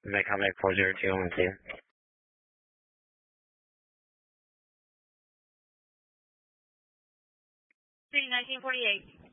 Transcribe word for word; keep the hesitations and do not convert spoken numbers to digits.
Quebec Quebec four zero two, I'm with you. City nineteen forty-eight.